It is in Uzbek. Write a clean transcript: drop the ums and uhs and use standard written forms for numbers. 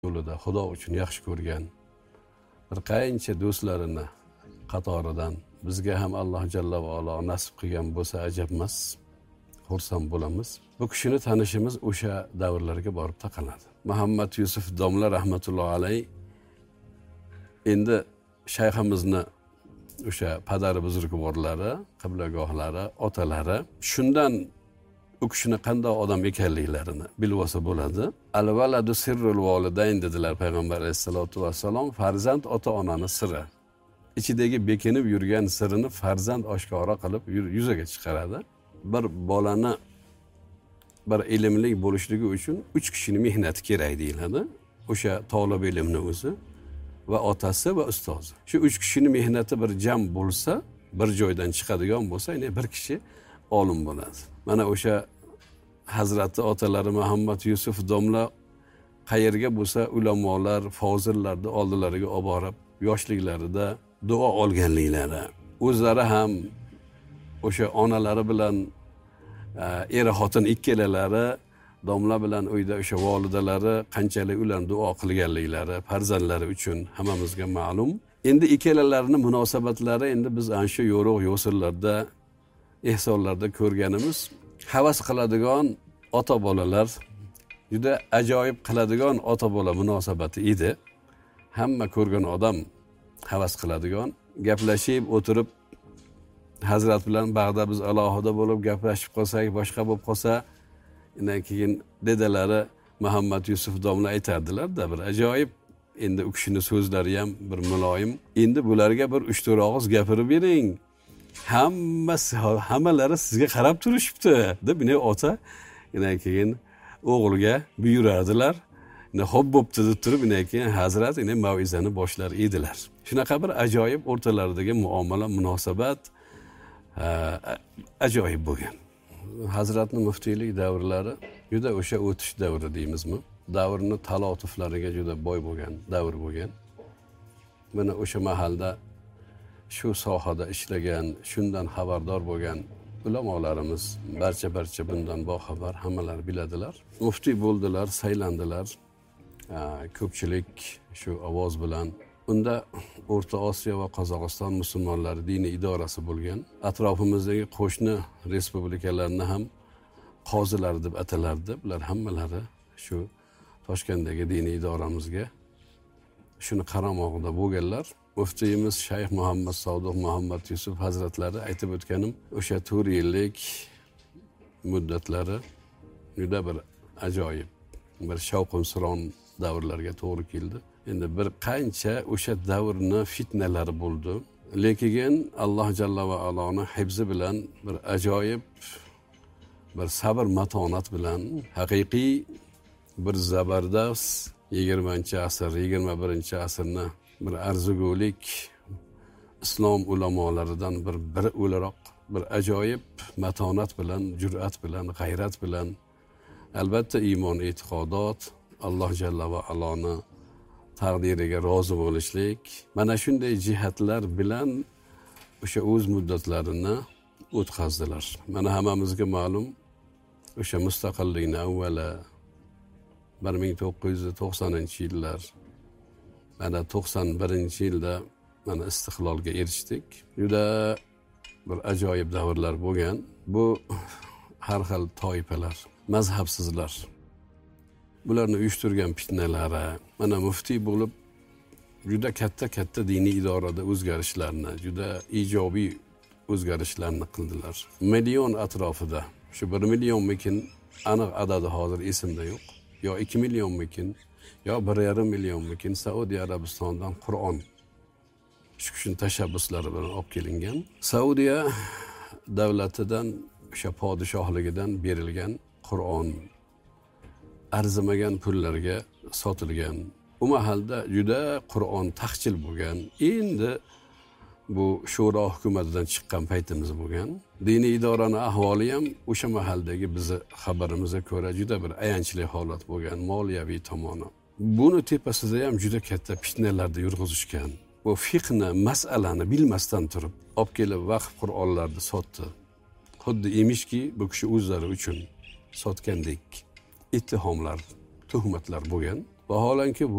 yo'lida xudo uchun yaxshi ko'rgan bir qancha do'stlarini qatoridan bizga ham Alloh jalla va olo nasib qilgan bo'lsa ajab emas, xursand bo'lamiz. Bu kishini tanishimiz o'sha davrlarga borib taqaladi. Muhammad Yusuf domla rahmatullohi alayhi endi shayximizni o'sha padari buzrukvorlari, qiblagohlari, otalari shundan u kishini qanday odam ekanliklarini bilib olsa bo'ladi. Al-valadu sirrul volidayn dedilar payg'ambar alayhisolatu vassalom. Farzand ota-onani siri. Ichidagi bekinib yurgan sirini farzand oshkora qilib yuzaga chiqaradi. Bir bolani bir ilmli bo'lishligi uchun 3 kishining mehnati kerak deyiladi. O'sha talab ilmni o'zi va otasi va ustozi. Shu 3 kishining mehnati bir jam bo'lsa, bir joydan chiqadigan bo'lsa, ya'ni bir kishi olim bo'ladi. Mana o'sha Hazrati otalari Muhammad Yusuf domla qayerga bo'lsa ulamolar, fozillarni oldilariga olib borib, yoshliklarida duo olganliklari, o'zlari ham o'sha onalari bilan eri xotin ikkalalari domla bilan uyda o'sha volidalari qanchalik ularni duo qilganliklari farzandlari uchun hammamizga ma'lum. Endi ikkalalarining munosabatlari endi biz ana shu yo'roq yo'sillarda, ehsonlarda ko'rganimiz, havas qiladigan ota bolalar, juda ajoyib qiladigan ota bola munosabati edi. Hamma ko'rgan odam havas qiladigan, gaplashib o'tirib Hazrat bilan bag'da biz alohida bo'lib gaplashib qolsak, boshqa bo'lib qolsa, undan keyin dedalari Muhammad Yusuf domla aytardilar-da, bir ajoyib. Endi u kishining so'zlari ham bir muloyim. Endi bularga bir 3-4 og'iz gapirib bering. Hammalari sizga qarab turishibdi deb meni ota undan keyin o'g'liga buyurardilar. Xo'p bo'pti deb turib undan keyin Hazrat mav'izani boshlar edilar. Shunaqa bir ajoyib o'rtalaridagi muomala, munosabat ajoyib bo'lgan. Hazratning muftiylik davrlari juda o'sha o'tish davri deymizmi? Davrni talotiflariga juda boy bo'lgan davr bo'lgan. Mana o'sha mahalda shu sohada ishlagan, shundan xabardor bo'lgan ulamolarimiz barcha bundan boxabar, hammalari biladilar. Muftiy bo'ldilar, saylandilar. Ko'pchilik shu ovoz bilan unda O'rta Osiyo va Qozog'iston musulmonlari diniy idorasi bo'lgan. Atrofimizdagi qo'shni respublikalarni ham qozilar deb atalardi. Bular hammalari shu Toshkentdagi diniy idoramizga shuni qaramog'ida bo'lganlar. Muftiyimiz Shayx Muhammad Sodiq Muhammad Yusuf hazratlari aytib o'tganim, o'sha 4 yillik muddatlari juda bir ajoyib, bir shavq-suron davrlarga to'g'ri keldi. Endi bir qancha o'sha davrni fitnalari bo'ldi. Lekin Alloh jalla va aloni hifzi bilan bir ajoyib bir sabr matonat bilan haqiqiy bir zabardast 20-asr, 21-asrni bir arzugulik islom ulamolaridan bir o'laroq bir ajoyib matonat bilan, jur'at bilan, g'ayrat bilan, albatta iymon, e'tiqodot, Alloh jalla va aloni taqdiriga rozi bo'lishlik, mana shunday jihatlar bilan o'sha o'z muddatlarini o'tkazdilar. Mana hammamizga ma'lum, o'sha mustaqillikni avvali 1990-yillar, mana 91-yilda mana istiqlolga erishdik. Juda bir ajoyib davrlar bo'lgan. Bu har xil toifalar, mazhabsizlar, bularni uyushtirgan fitnalari, mana muftiy bo'lib juda katta diniy idorada o'zgarishlarni, juda ijobiy o'zgarishlarni qildilar. Million atrofida, shu 1 millionmikin aniq adadi hozir esimda yo'q, yo 2 millionmikin, yo 1,5 millionmikin Saudiya Arabistondan Qur'on shu kishining tashabbuslari bilan olib kelingan. Saudiya davlatidan, o'sha podshohligidan berilgan Qur'on arzimagan pullarga sotilgan. U mahalda juda Qur'on taqchil bo'lgan. Endi bu shura hukumatidan chiqqan paytimiz bo'lgan. Diniy idoraning ahvoli ham o'sha mahaldagi bizni xabarimizga ko'ra juda bir ayanchli holat bo'lgan, moliyaviy tomoni. Buni tepasida ham juda katta fitnalarda yurg'izishgan. Bu fiqhni, masalani bilmasdan turib, olib kelib vaqf Qur'onlarni sotdi. Xuddi emishki, bu kishi o'zlari uchun sotgandek ittihomlar, tuhmatlar bo'lgan. vaholanki